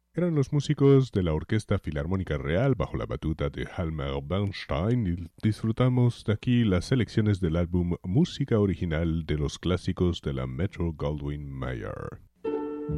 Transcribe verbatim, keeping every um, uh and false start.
Eran los músicos de la Orquesta Filarmónica Real bajo la batuta de Halmer Bernstein y disfrutamos de aquí las selecciones del álbum Música Original de los Clásicos de la Metro-Goldwyn-Mayer.